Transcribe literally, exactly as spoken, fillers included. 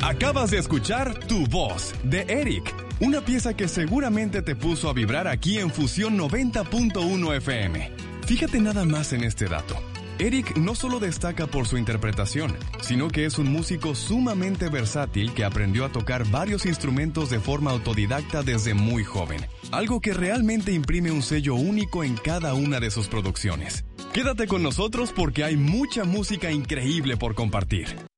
Acabas de escuchar Tu Voz, de Eric, una pieza que seguramente te puso a vibrar aquí en Fusión noventa punto uno F M. Fíjate nada más en este dato. Eric no solo destaca por su interpretación, sino que es un músico sumamente versátil que aprendió a tocar varios instrumentos de forma autodidacta desde muy joven, algo que realmente imprime un sello único en cada una de sus producciones. Quédate con nosotros porque hay mucha música increíble por compartir.